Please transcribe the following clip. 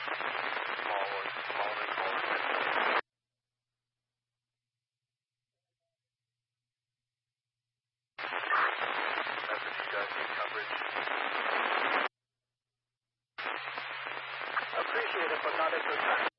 Smaller. Message, you guys need coverage. Appreciate it, but not at this time.